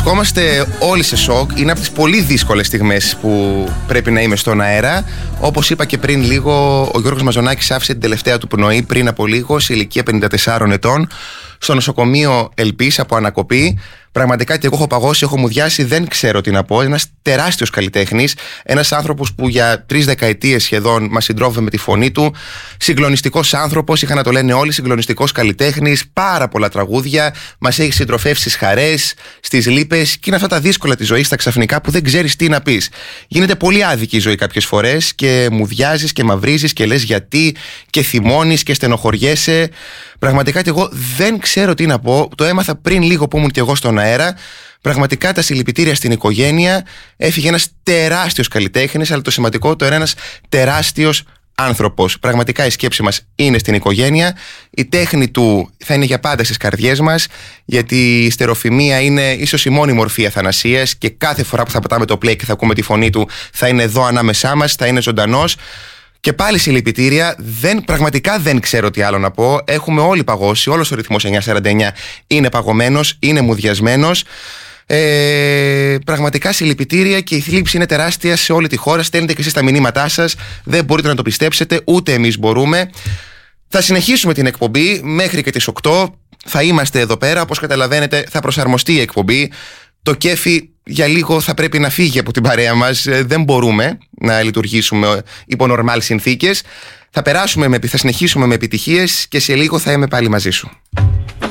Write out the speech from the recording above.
Βρισκόμαστε όλοι σε σοκ. Είναι από τις πολύ δύσκολες στιγμές που πρέπει να είμαι στον αέρα. Όπως είπα και πριν λίγο, ο Γιώργος Μαζονάκης άφησε την τελευταία του πνοή πριν από λίγο, σε ηλικία 54 ετών, στο νοσοκομείο Ελπής από ανακοπή. Πραγματικά και εγώ έχω παγώσει, έχω μουδιάσει, δεν ξέρω τι να πω. Ένας τεράστιος καλλιτέχνης, ένας άνθρωπος που για 3 δεκαετίες σχεδόν μας συντρόφευε με τη φωνή του. Συγκλονιστικός άνθρωπος, είχαν να το λένε όλοι, συγκλονιστικός καλλιτέχνης, πάρα πολλά τραγούδια. Μας έχει συντροφεύσει στις χαρές, στις λύπες, και είναι αυτά τα δύσκολα της ζωής, τα ξαφνικά που δεν ξέρεις τι να πεις. Γίνεται πολύ άδικη η ζωή κάποιες φορές και μουδιάζεις και μαυρίζεις και λες γιατί και θυμώνεις και στενοχωριέσαι. Πραγματικά και εγώ δεν ξέρω τι να πω. Το έμαθα πριν λίγο που ήμουν και εγώ στον αέρα. Πραγματικά τα συλληπιτήρια στην οικογένεια. Έφυγε ένας τεράστιος καλλιτέχνης, αλλά το σημαντικότερο, ένας τεράστιος άνθρωπος. Πραγματικά η σκέψη μας είναι στην οικογένεια. Η τέχνη του θα είναι για πάντα στις καρδιές μας, γιατί η στεροφημία είναι ίσως η μόνη μορφή αθανασίας και κάθε φορά που θα πατάμε το play και θα ακούμε τη φωνή του θα είναι εδώ ανάμεσά μας, θα είναι ζωντανός. Και πάλι συλληπιτήρια, πραγματικά δεν ξέρω τι άλλο να πω. Έχουμε όλοι παγώσει, όλος ο ρυθμός 949 είναι παγωμένος, είναι μουδιασμένος. Πραγματικά συλληπιτήρια, και η θλίψη είναι τεράστια σε όλη τη χώρα. Στέλνετε και εσείς τα μηνύματά σας, δεν μπορείτε να το πιστέψετε, ούτε εμείς μπορούμε. Θα συνεχίσουμε την εκπομπή μέχρι και τις 8. Θα είμαστε εδώ πέρα, όπως καταλαβαίνετε θα προσαρμοστεί η εκπομπή. Το κέφι για λίγο θα πρέπει να φύγει από την παρέα μας. Δεν μπορούμε να λειτουργήσουμε υπό νορμάλ συνθήκες. Θα συνεχίσουμε με επιτυχίες και σε λίγο θα είμαι πάλι μαζί σου.